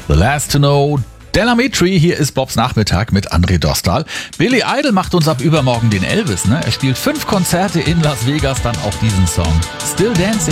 The Last to Know, Della Mitri, hier ist Bobs Nachmittag mit André Dostal. Billy Idol macht uns ab übermorgen den Elvis, ne? Er spielt 5 Konzerte in Las Vegas, dann auch diesen Song. Still Dancing.